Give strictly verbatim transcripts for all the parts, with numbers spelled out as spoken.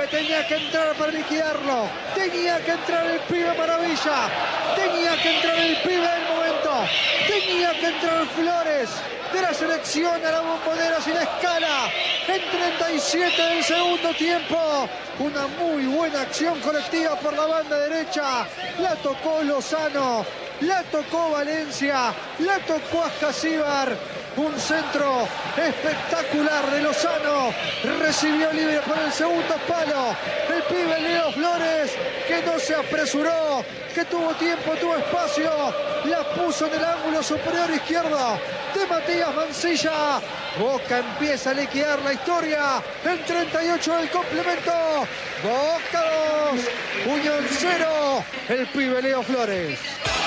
pibe tenía que entrar para liquidarlo. Tenía que entrar el pibe maravilla. Tenía que entrar el pibe del momento. Tenía que entrar Flores de la selección a la Bombonera sin escala. En treinta y siete del segundo tiempo. Una muy buena acción colectiva por la banda derecha. La tocó Lozano. La tocó Valencia. La tocó Ascasíbar. Un centro espectacular de Lozano. Recibió libre por el segundo palo. El pibe Leo Flores, que no se apresuró, que tuvo tiempo, tuvo espacio. La puso en el ángulo superior izquierdo de Matías Mansilla. Boca empieza a liquidar la historia. En treinta y ocho del complemento. Boca dos, Unión cero. El pibe Leo Flores.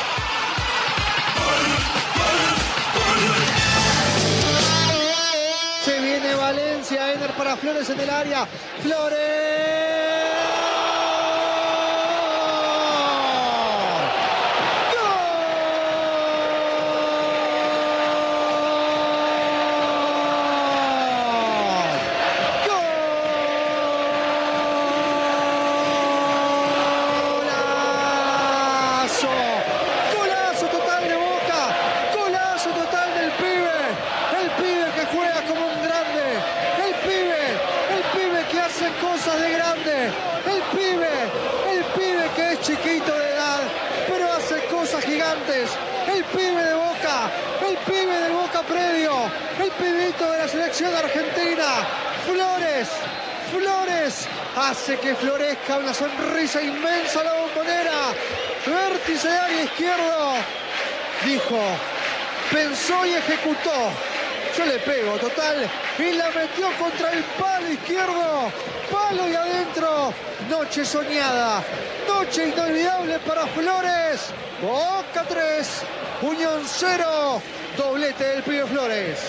Se viene Valencia, Ener para Flores en el área. Flores. Cosas de grande, el pibe, el pibe que es chiquito de edad, pero hace cosas gigantes, el pibe de Boca, el pibe del Boca Predio, el pibito de la selección argentina, Flores, Flores, hace que florezca una sonrisa inmensa a la Bombonera, vértice de área izquierdo, dijo, pensó y ejecutó. Yo le pego, total, y la metió contra el palo izquierdo, palo y adentro, noche soñada, noche inolvidable para Flores, Boca tres, Unión cero, doblete del pibe Flores.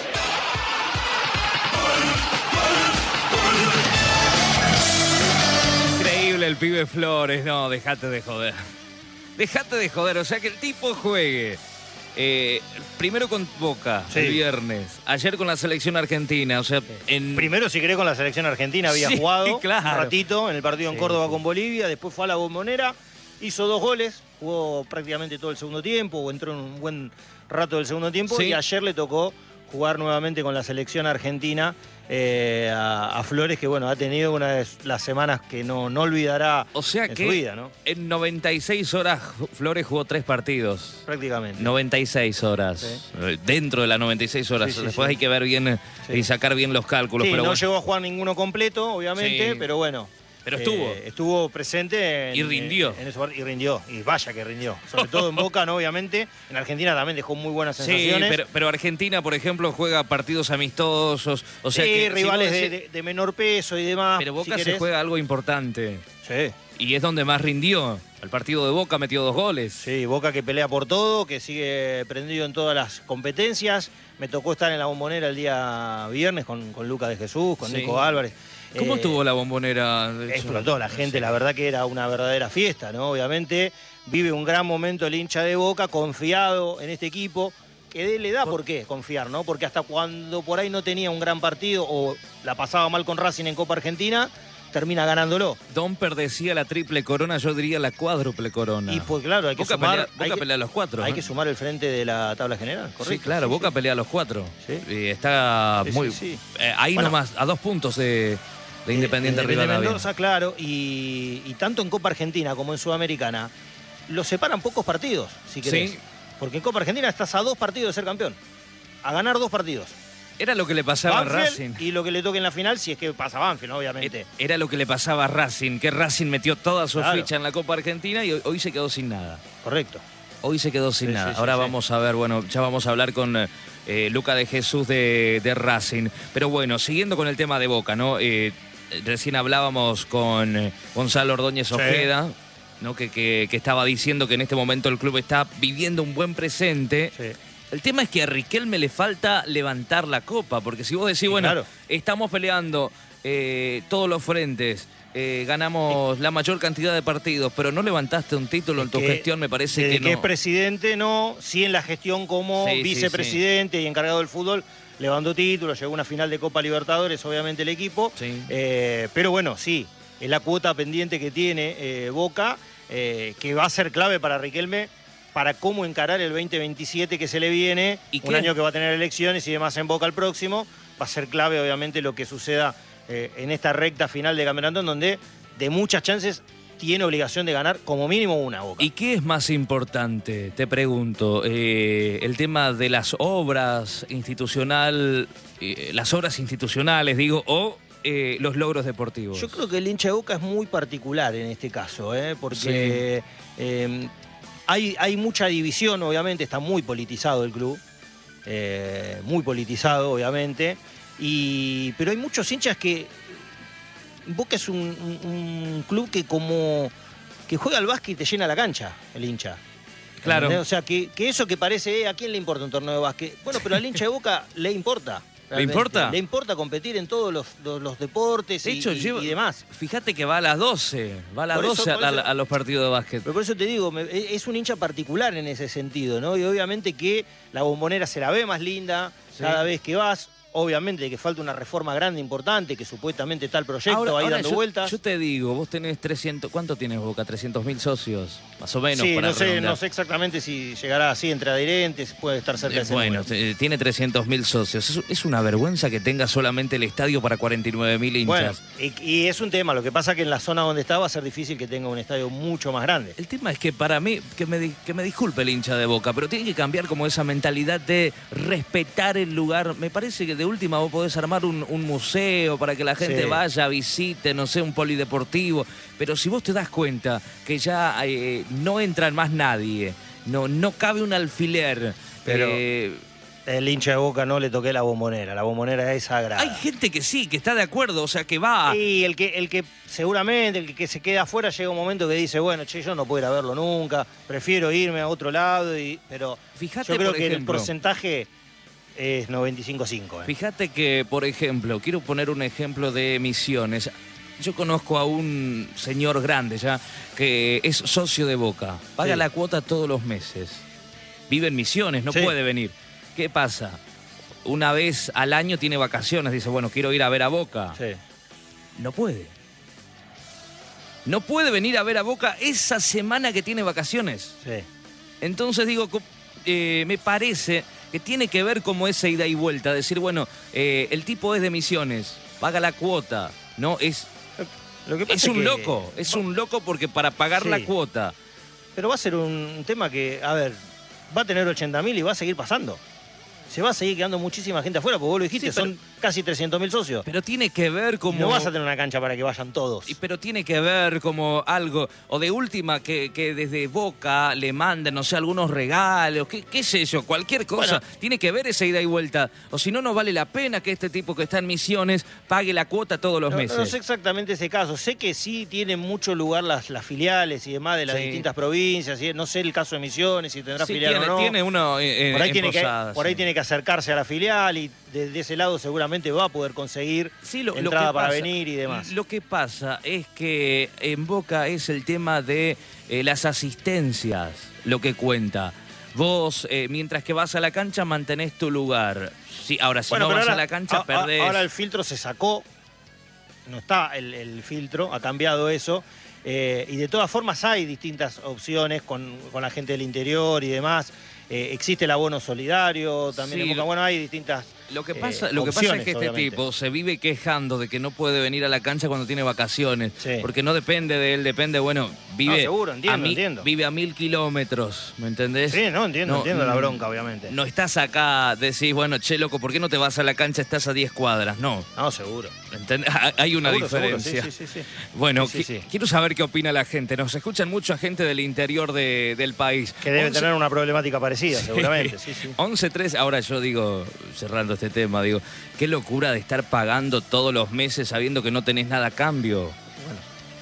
Increíble el pibe Flores, no, dejate de joder, dejate de joder, o sea que el tipo juegue. Eh, primero con Boca, sí. El viernes. Ayer con la selección argentina. O sea, en... Primero, si querés, con la selección argentina había sí, jugado claro. un ratito en el partido sí, en Córdoba sí. con Bolivia. Después fue a la Bombonera, hizo dos goles, jugó prácticamente todo el segundo tiempo, o entró en un buen rato del segundo tiempo. Sí. Y ayer le tocó jugar nuevamente con la selección argentina eh, a, a Flores, que bueno, ha tenido una de las semanas que no, no olvidará o sea en que su vida, ¿no? En noventa y seis horas Flores jugó tres partidos. Prácticamente. noventa y seis horas. Sí. Dentro de las noventa y seis horas. Sí, sí, Después sí. hay que ver bien sí. y sacar bien los cálculos. Sí, pero no bueno. llegó a jugar ninguno completo, obviamente, sí. pero bueno. Pero estuvo. Eh, estuvo presente. En, y rindió. En, en ese, y rindió. Y vaya que rindió. Sobre todo en Boca, ¿no? Obviamente. En Argentina también dejó muy buenas sensaciones. Sí, pero, pero Argentina, por ejemplo, juega partidos amistosos. O sea sí, que, rivales si de, de, de menor peso y demás. Pero Boca si se juega algo importante. Sí. Y es donde más rindió. El partido de Boca metió dos goles. Sí, Boca que pelea por todo, que sigue prendido en todas las competencias. Me tocó estar en la Bombonera el día viernes con, con Lucas de Jesús, con sí. Nico Álvarez. ¿Cómo eh, estuvo la Bombonera? Explotó la gente, sí. La verdad que era una verdadera fiesta, ¿no? Obviamente vive un gran momento el hincha de Boca, confiado en este equipo, que le da por, por qué confiar, ¿no? Porque hasta cuando por ahí no tenía un gran partido o la pasaba mal con Racing en Copa Argentina, termina ganándolo. Domper decía la triple corona, yo diría la cuádruple corona. Y pues claro, hay que Boca sumar... Pelea, Boca hay que, pelea a los cuatro. Hay ¿eh? que sumar el frente de la tabla general, correcto. Sí, claro, sí, Boca sí. pelea a los cuatro. Sí. Y está sí, muy... Sí, sí. Eh, ahí bueno, nomás, a dos puntos de, de Independiente de, de Rivadavia. Mendoza, claro, y, y tanto en Copa Argentina como en Sudamericana, los separan pocos partidos, si querés. Sí. Porque en Copa Argentina estás a dos partidos de ser campeón. A ganar dos partidos. Era lo que le pasaba Banfield a Racing. Y lo que le toque en la final, si es que pasa Banfield, obviamente. Era lo que le pasaba a Racing, que Racing metió toda su claro. ficha en la Copa Argentina y hoy, hoy se quedó sin nada. Correcto. Hoy se quedó sin sí, nada. Sí, Ahora sí, vamos sí. a ver, bueno, ya vamos a hablar con eh, Luca de Jesús de, de Racing. Pero bueno, siguiendo con el tema de Boca, ¿no? Eh, recién hablábamos con eh, Gonzalo Ordóñez Ojeda, sí. ¿no? Que, que, que estaba diciendo que en este momento el club está viviendo un buen presente. Sí. El tema es que a Riquelme le falta levantar la copa, porque si vos decís, sí, bueno, claro. estamos peleando eh, todos los frentes, eh, ganamos sí. la mayor cantidad de partidos, pero no levantaste un título es en tu que, gestión, me parece que no. que es presidente, no, sí en la gestión como sí, vicepresidente sí, sí. y encargado del fútbol, levantó títulos, llegó a una final de Copa Libertadores, obviamente el equipo, sí. eh, pero bueno, sí, es la cuota pendiente que tiene eh, Boca, eh, que va a ser clave para Riquelme para cómo encarar el veinte veintisiete que se le viene, ¿Y un qué? año que va a tener elecciones y demás en Boca el próximo. Va a ser clave, obviamente, lo que suceda eh, en esta recta final de campeonato, en donde de muchas chances tiene obligación de ganar como mínimo una Boca. ¿Y qué es más importante? Te pregunto, eh, el tema de las obras institucional, eh, las obras institucionales, digo, o eh, los logros deportivos. Yo creo que el hincha de Boca es muy particular en este caso, ¿eh? porque sí. eh, hay, hay mucha división, obviamente, está muy politizado el club, eh, muy politizado, obviamente, y, pero hay muchos hinchas que... Boca es un, un, un club que como que juega al básquet y te llena la cancha, el hincha. Claro. ¿Entendés? O sea, que, que eso que parece, eh, ¿a quién le importa un torneo de básquet? Bueno, pero al hincha de Boca le importa. Realmente. ¿Le importa? Le importa competir en todos los, los, los deportes De y, hecho, y, llevo, y demás. Fíjate que va a las doce, va a las Por eso, doce a, por eso. a, a los partidos de básquet. Pero por eso te digo, me, es un hincha particular en ese sentido, ¿no? Y obviamente que la Bombonera se la ve más linda sí. cada vez que vas. Obviamente que falta una reforma grande, importante, que supuestamente está el proyecto ahora, ahí ahora dando yo, vueltas. Yo te digo, vos tenés trescientos, ¿cuánto tienes Boca? trescientos mil socios, más o menos. Sí, para no sé, redondear. no sé exactamente si llegará así entre adherentes, puede estar cerca de ese Bueno, número. tiene trescientos mil socios. Es, es una vergüenza que tenga solamente el estadio para cuarenta y nueve mil hinchas. Bueno, y, y es un tema, lo que pasa que en la zona donde está va a ser difícil que tenga un estadio mucho más grande. El tema es que para mí, que me, que me disculpe el hincha de Boca, pero tiene que cambiar como esa mentalidad de respetar el lugar. Me parece que de última vos podés armar un, un museo para que la gente Sí. vaya, visite, no sé, un polideportivo. Pero si vos te das cuenta que ya eh, no entra más nadie, no, no cabe un alfiler. Pero eh, el hincha de Boca no le toqué la Bombonera, la Bombonera es sagrada. hay gente que sí, que está de acuerdo, o sea, que va. Y el que, el que seguramente, el que, que se queda afuera, llega un momento que dice, bueno, che, yo no puedo ir a verlo nunca, prefiero irme a otro lado, y, pero Fíjate, yo creo por que el ejemplo, porcentaje es noventa y cinco cinco. ¿eh? Fíjate que, por ejemplo, quiero poner un ejemplo de Misiones. Yo conozco a un señor grande ya que es socio de Boca. Paga Sí. la cuota todos los meses. Vive en Misiones, no Sí. puede venir. ¿Qué pasa? Una vez al año tiene vacaciones. Dice, bueno, quiero ir a ver a Boca. Sí. No puede. No puede venir a ver a Boca esa semana que tiene vacaciones. Sí. Entonces digo, co- eh, me parece que tiene que ver como esa ida y vuelta. Decir, bueno, eh, el tipo es de Misiones, paga la cuota, ¿no? Es, Lo que pasa es un que- loco, es un loco porque para pagar Sí. la cuota. Pero va a ser un tema que, a ver, va a tener ochenta mil y va a seguir pasando. Se va a seguir quedando muchísima gente afuera, porque vos lo dijiste, Sí, pero- son casi trescientos mil socios. Pero tiene que ver como... No vas a tener una cancha para que vayan todos. Y- Pero tiene que ver como algo, o de última, que, que desde Boca le manden, no sé, algunos regalos, qué, qué sé yo, cualquier cosa. Bueno. Tiene que ver esa ida y vuelta. O si no, no vale la pena que este tipo que está en Misiones pague la cuota todos los No, meses. no sé exactamente ese caso. Sé que sí tienen mucho lugar las, las filiales y demás de las Sí. distintas provincias. Y no sé el caso de Misiones, si tendrá Sí, filial tiene, o no. tiene uno eh, por ahí, en tiene que, Posadas, por ahí sí. tiene que acercarse a la filial y desde ese lado seguramente va a poder conseguir Sí, lo- lo entrada que para pasa- venir y demás. Lo que pasa es que en Boca es el tema de eh, las asistencias lo que cuenta. Vos, eh, mientras que vas a la cancha, mantenés tu lugar. Sí, ahora, si no pero vas ahora- a la cancha, a- a- perdés. Ahora el filtro se sacó. No está el, el filtro, ha cambiado eso. Eh, y de todas formas hay distintas opciones con, con la gente del interior y demás. Eh, existe el abono solidario también Sí, en Boca. lo- Bueno, hay distintas Lo que eh, pasa, lo que pasa es opciones, que este obviamente. tipo se vive quejando de que no puede venir a la cancha cuando tiene vacaciones. Sí. Porque no depende de él, depende, bueno, vive, No, seguro, entiendo, a mil, entiendo. vive a mil kilómetros, ¿me entendés? Sí, no, entiendo, No, entiendo la mm, bronca, obviamente. No estás acá, decís, bueno, che, loco, ¿por qué no te vas a la cancha? Estás a diez cuadras. No, No, seguro. ¿entendés? Hay una Seguro, seguro, diferencia. sí, sí, sí, sí. Bueno, Sí, sí, qui- sí. quiero saber qué opina la gente. Nos escuchan mucha gente del interior de- del país. Que debe Once- tener una problemática parecida, seguramente. Sí, sí. once tres, ahora yo digo, cerrando este tema, digo, qué locura de estar pagando todos los meses sabiendo que no tenés nada a cambio. Bueno.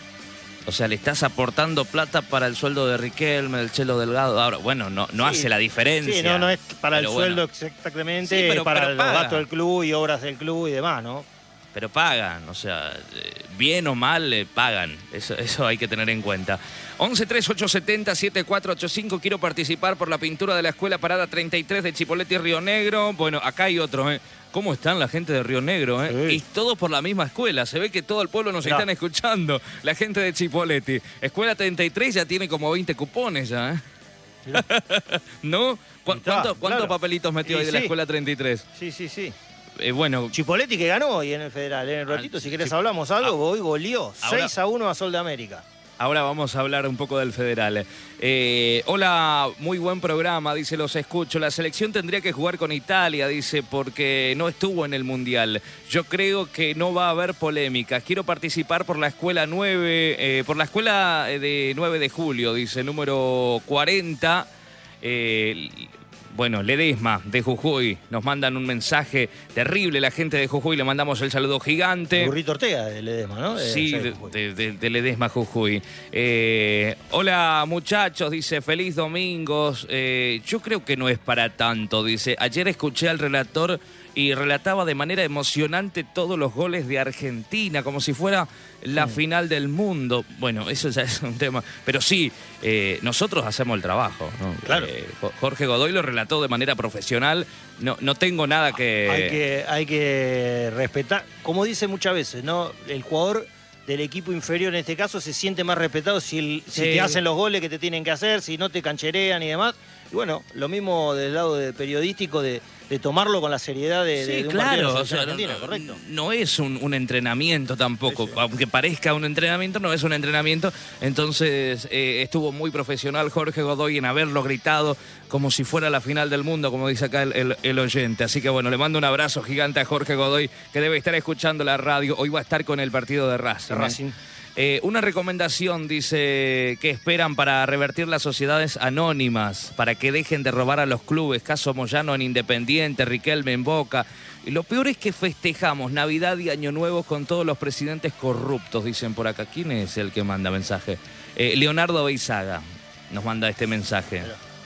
O sea, le estás aportando plata para el sueldo de Riquelme, del Chelo Delgado. Ahora, bueno, no, no Sí, hace la diferencia. Sí, no, no es para el Pero bueno. sueldo exactamente, Sí, pero- es para pero los paga. gastos del club y obras del club y demás, ¿no? pero pagan, o sea, bien o mal, eh, pagan. Eso, eso hay que tener en cuenta. once tres ocho siete cero siete cuatro ocho cinco, quiero participar por la pintura de la escuela Parada treinta y tres de Chipoleti, Río Negro. Bueno, acá hay otro, ¿eh? ¿Cómo están la gente de Río Negro? Eh? Sí. Y todos por la misma escuela. Se ve que todo el pueblo nos Mirá. están escuchando. La gente de Chipoleti. Escuela treinta y tres ya tiene como veinte cupones ya, ¿eh? ¿No? ¿Cu ¿Cuántos claro. papelitos metió y ahí de sí. la escuela treinta y tres? Sí, sí, sí. Eh, bueno. Chipoleti que ganó hoy en el Federal. En el ratito, ah, si querés, hablamos algo. Ah, hoy goleó seis a uno a Sol de América. Ahora vamos a hablar un poco del Federal. Eh, hola, muy buen programa, dice, los escucho. La selección tendría que jugar con Italia, dice, porque no estuvo en el Mundial. Yo creo que no va a haber polémicas. Quiero participar por la escuela nueve, eh, por la escuela de nueve de julio, dice, número cuarenta. Eh, Bueno, Ledesma de Jujuy, nos mandan un mensaje terrible la gente de Jujuy, le mandamos el saludo gigante. Burrito Ortega de Ledesma, ¿no? De, sí, de, de, de, de Ledesma Jujuy. Eh, hola muchachos, dice, feliz domingo. Eh, yo creo que no es para tanto, dice. Ayer escuché al relator y relataba de manera emocionante todos los goles de Argentina, como si fuera la sí. final del mundo. Bueno, eso ya es un tema. Pero sí, eh, nosotros hacemos el trabajo, ¿no? Claro. Eh, Jorge Godoy lo relató de manera profesional. No, no tengo nada que... Hay que... Hay que respetar, como dice muchas veces, ¿no? El jugador del equipo inferior en este caso se siente más respetado si, el, si sí. te hacen los goles que te tienen que hacer, si no te cancherean y demás. Y bueno, lo mismo del lado de periodístico de, de tomarlo con la seriedad de, sí, de, de un claro, partido de o sea, Argentina, no, correcto. No es un, un entrenamiento tampoco, sí, sí. Aunque parezca un entrenamiento, no es un entrenamiento. Entonces eh, estuvo muy profesional Jorge Godoy en haberlo gritado como si fuera la final del mundo, como dice acá el, el, el oyente. Así que bueno, le mando un abrazo gigante a Jorge Godoy, que debe estar escuchando la radio. Hoy va a estar con el partido de Racing. De Racing. Eh, una recomendación, dice, que esperan para revertir las sociedades anónimas, para que dejen de robar a los clubes, caso Moyano en Independiente, Riquelme en Boca. Y lo peor es que festejamos Navidad y Año Nuevo con todos los presidentes corruptos, dicen por acá. ¿Quién es el que manda mensaje? Eh, Leonardo Beizaga nos manda este mensaje.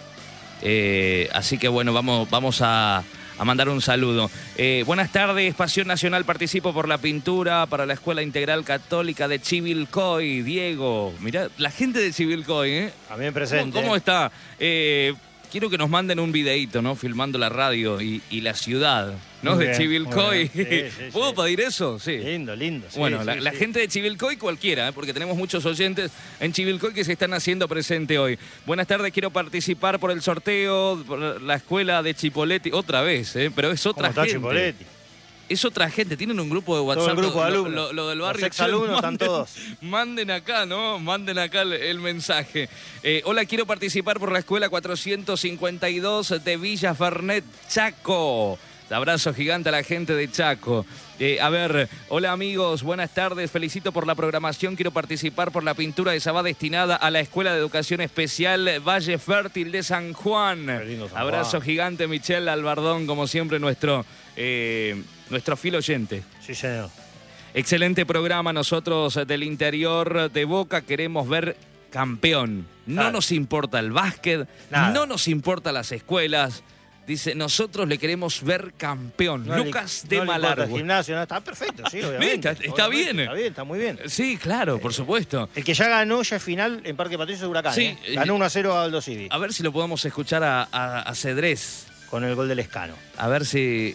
Eh, así que bueno, vamos, vamos a... a mandar un saludo. Eh, buenas tardes, Pasión Nacional, participo por la pintura para la Escuela Integral Católica de Chivilcoy. Diego, mirá, la gente de Chivilcoy, ¿eh? También presente. ¿Cómo, cómo está? Eh, quiero que nos manden un videíto, ¿no? Filmando la radio y, y la ciudad, ¿no? Muy de bien, Chivilcoy. Sí, sí, ¿Puedo sí. pedir eso? Sí. Lindo, lindo. Sí, bueno, sí, la, sí. la gente de Chivilcoy cualquiera, ¿eh? Porque tenemos muchos oyentes en Chivilcoy que se están haciendo presente hoy. Buenas tardes, quiero participar por el sorteo, por la escuela de Chipoleti, otra vez, ¿eh? Pero es otra ¿Cómo está gente. Chipoleti? Es otra gente, tienen un grupo de WhatsApp. Todo el grupo de alumnos. Lo, lo, lo del barrio. Los exalumnos están todos. Manden acá, ¿no? Manden acá el, el mensaje. Eh, hola, quiero participar por la escuela cuatrocientos cincuenta y dos de Villa Fernet, Chaco. Abrazo gigante a la gente de Chaco. Eh, a ver, hola amigos, buenas tardes. Felicito por la programación. Quiero participar por la pintura de esa va destinada a la Escuela de Educación Especial Valle Fértil de San Juan. San Abrazo Juan. Gigante, Michelle Albardón, como siempre, nuestro, eh, nuestro fiel oyente. Sí, señor. Excelente programa. Nosotros del interior de Boca queremos ver campeón. No claro. nos importa el básquet, Nada. no nos importa las escuelas. Dice, nosotros le queremos ver campeón. No Lucas le, de no Malargüe. El gimnasio, no, está perfecto, sí, obviamente. Está, está obviamente, bien. Está bien, está muy bien. Sí, claro, por supuesto. El que ya ganó ya es final en Parque Patricios de Huracán. Sí, ¿eh? Ganó uno a cero a Aldo Civi. A ver si lo podemos escuchar a, a, a Cedrés. Con el gol del Escano. A ver si...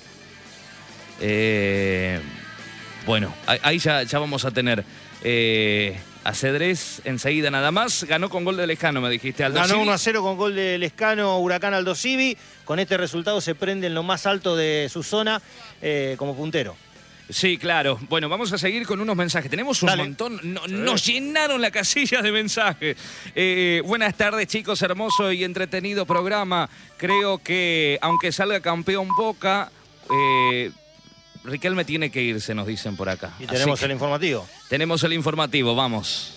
Eh, bueno, ahí ya, ya vamos a tener... Eh, a Cedrés enseguida nada más. Ganó con gol del Lescano, me dijiste, Aldo Ganó Civi. uno a cero con gol del Lescano, Huracán Aldo Civi. Con este resultado se prende en lo más alto de su zona eh, como puntero. Sí, claro. Bueno, vamos a seguir con unos mensajes. Tenemos un Dale. montón. No, sí. Nos llenaron la casilla de mensajes. Eh, buenas tardes, chicos. Hermoso y entretenido programa. Creo que, aunque salga campeón Boca... Eh, Riquelme tiene que irse, nos dicen por acá. Y tenemos el informativo. Tenemos el informativo, vamos.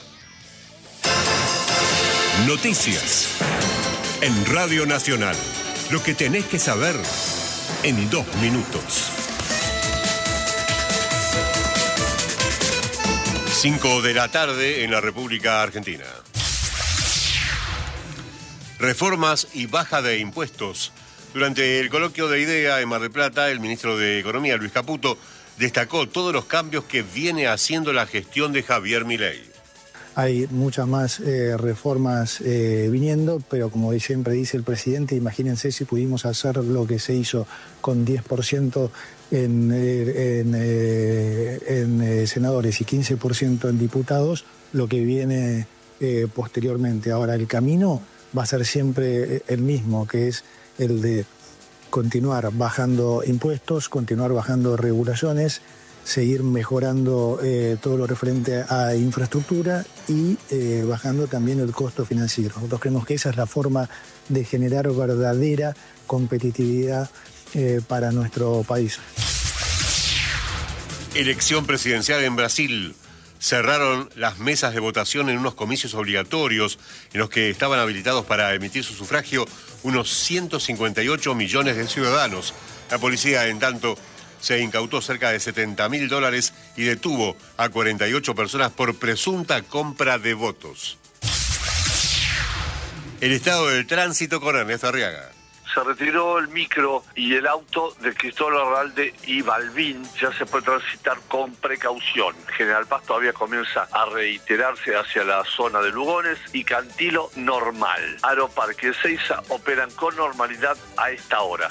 Noticias en Radio Nacional. Lo que tenés que saber en dos minutos. Cinco de la tarde en la República Argentina. Reformas y baja de impuestos Durante el coloquio de IDEA en Mar del Plata, el ministro de Economía, Luis Caputo, destacó todos los cambios que viene haciendo la gestión de Javier Milei. Hay muchas más eh, reformas eh, viniendo, pero como siempre dice el presidente, imagínense si pudimos hacer lo que se hizo con diez por ciento en, en, eh, en eh, senadores y quince por ciento en diputados, lo que viene eh, posteriormente. Ahora, el camino va a ser siempre el mismo, que es el de continuar bajando impuestos, continuar bajando regulaciones, seguir mejorando eh, todo lo referente a infraestructura y eh, bajando también el costo financiero. Nosotros creemos que esa es la forma de generar verdadera competitividad eh, para nuestro país. Elección presidencial en Brasil. Cerraron las mesas de votación en unos comicios obligatorios en los que estaban habilitados para emitir su sufragio unos ciento cincuenta y ocho millones de ciudadanos. La policía, en tanto, se incautó cerca de setenta mil dólares y detuvo a cuarenta y ocho personas por presunta compra de votos. El estado del tránsito con Ernesto Arriaga. Se retiró el micro y el auto de Cristóbal Larralde y Balbín. Ya se puede transitar con precaución. General Paz todavía comienza a reiterarse hacia la zona de Lugones y Cantilo normal. Aeroparque y Ezeiza operan con normalidad a esta hora.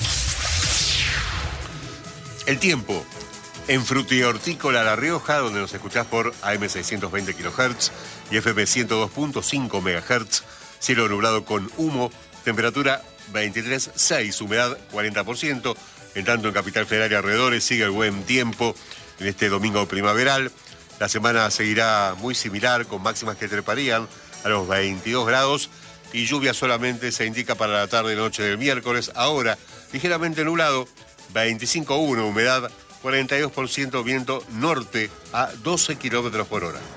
El tiempo. En Frutihortícola La Rioja, donde nos escuchás por A M seiscientos veinte kilohertz y F M ciento dos punto cinco megahertz. Cielo nublado con humo. Temperatura veintitrés punto seis, humedad cuarenta por ciento. En tanto, en Capital Federal y alrededores sigue el buen tiempo en este domingo primaveral. La semana seguirá muy similar, con máximas que treparían a los veintidós grados y lluvia solamente se indica para la tarde y noche del miércoles. Ahora, ligeramente nublado, veinticinco punto uno, humedad cuarenta y dos por ciento, viento norte a doce kilómetros por hora.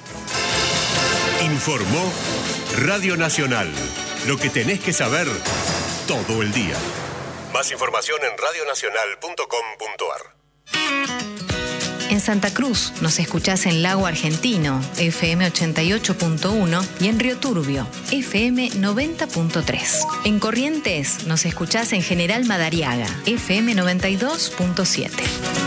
Informó Radio Nacional. Lo que tenés que saber todo el día. Más información en radio nacional punto com punto a r. En Santa Cruz nos escuchás en Lago Argentino, F M ochenta y ocho punto uno, y en Río Turbio, F M noventa punto tres. En Corrientes nos escuchás en General Madariaga, F M noventa y dos punto siete.